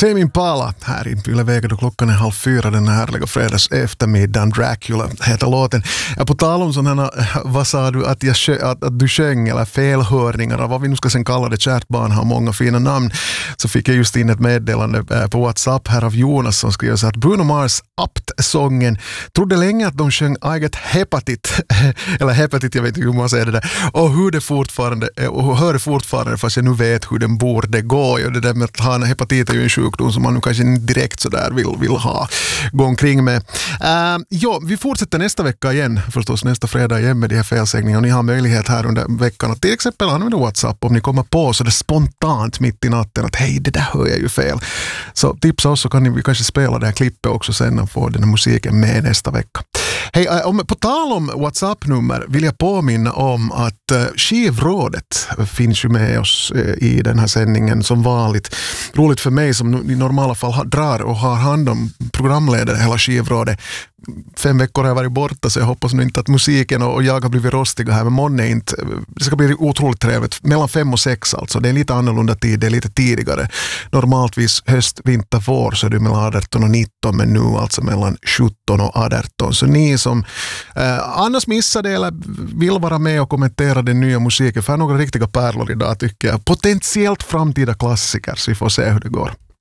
Tame Impala här i Yle Vega då klockan är 3:30 den härliga fredags eftermiddagen. Dracula heter låten. Jag på tal om sådana, vad sa du att du sjöng eller felhörningar av vad vi nu ska sen kalla det, kärt barn har många fina namn, så fick jag just in ett meddelande på WhatsApp här av Jonas som skriver så att Bruno Mars Apt-sången trodde länge att de sjöng I Get Hepatit eller Hepatit, jag vet inte hur man säger det där, och hör det fortfarande fast jag nu vet hur den borde gå. Och det där med att ha en hepatit är ju en sjukdom som man nu kanske inte direkt så där vill ha gå omkring med. Vi fortsätter nästa vecka igen, förstås nästa fredag igen med de här felsägningarna, och ni har möjlighet här under veckan att till exempel använda WhatsApp om ni kommer på så det spontant mitt i natten att hej, det där hör jag ju fel. Så tipsa oss så kan vi kanske spela det här klippet också sen och få den här musiken med nästa vecka. Hej, på tal om WhatsApp-nummer vill jag påminna om att Skivrådet finns ju med oss i den här sändningen som vanligt. Roligt för mig som i normala fall drar och har hand om programledare hela Skivrådet. 5 veckor har jag varit borta, så jag hoppas nu inte att musiken och jag har blivit rostiga här, men månne inte. Det ska bli otroligt trevligt. Mellan 5 och 6 alltså. Det är lite annorlunda tid, det är lite tidigare. Normaltvis höst, vinter, vår så är det mellan 18 och 19, men nu alltså mellan 17 och 18. Så ni som annars missade eller vill vara med och kommentera den nya musiken, för några riktiga pärlor idag tycker jag. Potentiellt framtida klassiker, så vi får se hur det går.